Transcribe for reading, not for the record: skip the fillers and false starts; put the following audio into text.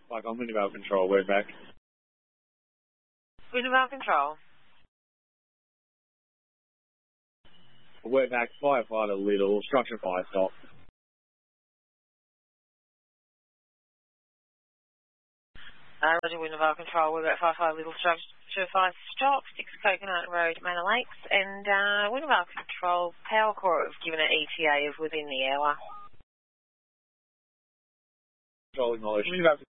Like on Wintervale Control, we're back. Wintervale Control. We're back, firefighter Little, structure fire stop. Roger, Wintervale Control, we're at firefighter Little, structure fire stop, 6 Coconut Road, Manor Lakes, and Wintervale Control, Power Corps have given an ETA of within the hour. Control acknowledged.